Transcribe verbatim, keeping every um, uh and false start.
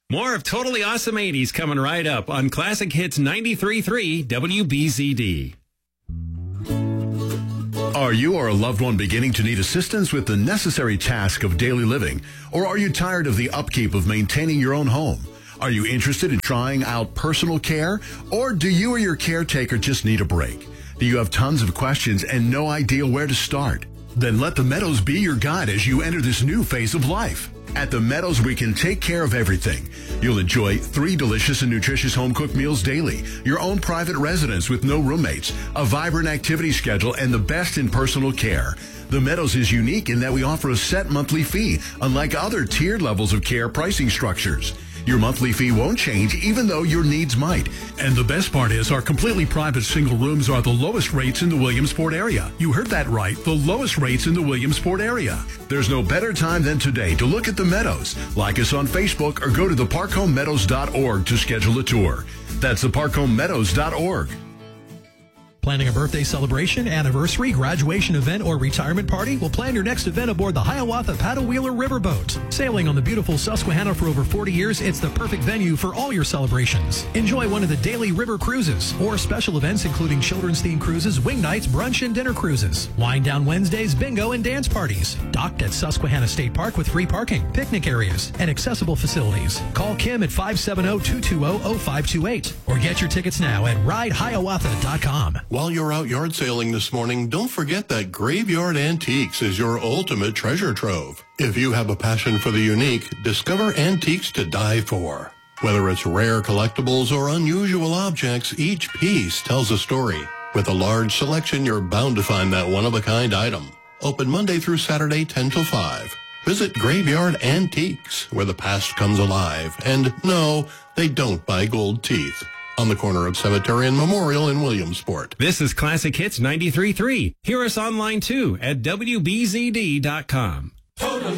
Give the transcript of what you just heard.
More of Totally Awesome eighties coming right up on Classic Hits ninety-three point three W B Z D. Are you or a loved one beginning to need assistance with the necessary task of daily living? Or are you tired of the upkeep of maintaining your own home? Are you interested in trying out personal care? Or do you or your caretaker just need a break? Do you have tons of questions and no idea where to start? Then let the Meadows be your guide as you enter this new phase of life. At the Meadows, we can take care of everything. You'll enjoy three delicious and nutritious home-cooked meals daily, your own private residence with no roommates, a vibrant activity schedule, and the best in personal care. The Meadows is unique in that we offer a set monthly fee, unlike other tiered levels of care pricing structures. Your monthly fee won't change even though your needs might. And the best part is our completely private single rooms are the lowest rates in the Williamsport area. You heard that right, the lowest rates in the Williamsport area. There's no better time than today to look at the Meadows. Like us on Facebook or go to the park home meadows dot org to schedule a tour. That's the park home meadows dot org. Planning a birthday celebration, anniversary, graduation event, or retirement party? Well, plan your next event aboard the Hiawatha Paddle Wheeler Riverboat. Sailing on the beautiful Susquehanna for over forty years, it's the perfect venue for all your celebrations. Enjoy one of the daily river cruises or special events including children's themed cruises, wing nights, brunch, and dinner cruises. Wind down Wednesdays, bingo, and dance parties. Docked at Susquehanna State Park with free parking, picnic areas, and accessible facilities. Call Kim at five seven zero, two two zero, zero five two eight or get your tickets now at ride hiawatha dot com. While you're out yard sailing this morning, don't forget that Graveyard Antiques is your ultimate treasure trove. If you have a passion for the unique, discover antiques to die for. Whether it's rare collectibles or unusual objects, each piece tells a story. With a large selection, you're bound to find that one-of-a-kind item. Open Monday through Saturday, ten till five. Visit Graveyard Antiques, where the past comes alive. And no, they don't buy gold teeth. On the corner of Cemetery and Memorial in Williamsport. This is Classic Hits ninety-three point three. Hear us online too at W B Z D dot com.